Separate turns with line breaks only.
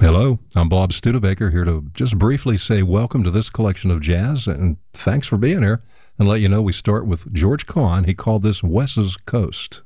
Hello, I'm Bob Studebaker here to just briefly say welcome to this collection of jazz, and thanks for being here, and let you know we start with George Cohan. He called this Wes's Coast.